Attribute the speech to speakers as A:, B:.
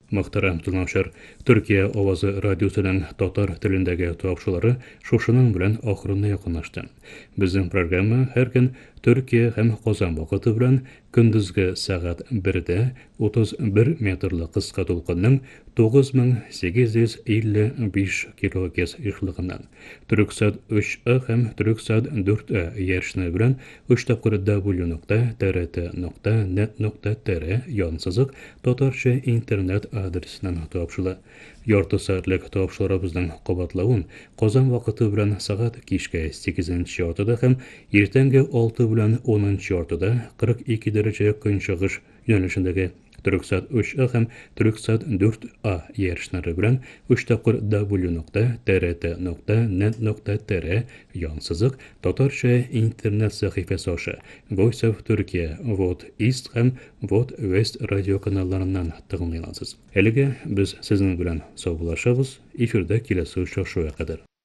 A: Мөхтәрәм тыңлаучылар, Төркия Овазы радиосының татар телендәге тапшырулары шушының белән ахырына якынлашты. Безнең программа һәр көн Төркия һәм Казан вакыты белән көндезге сәгать 1-дә 31 метрлы кыска тулкынның 9855 килогерц ешлыгыннан, Түрксат 3А һәм Түрксат 4А ярышны белән 3 тапкыр w.trt.net.tr янсызык татарча интернет адресынан тапшыла. Ярты сәгатьлек тапшырабызның кабатлавын Казан вакыты белән сәгать кичкә 8 ятыда һәм иртәнге 6 белән 10 ятыда 42 дәрәҗә көнчыгыш юнәлешендәге Түрксат 3А һәм Түрксат 4А ярышлары белән 3 тапкыр w.trt.net.tr янсызык татарча интернет сәхифәсе аша Voice of Turkey, Vote East һәм Vote West радио каналларыннан тыңлый аласыз. Әлегә без сезнең белән саубуллашабыз. Эфирдә киләсе очрашуга кадәр.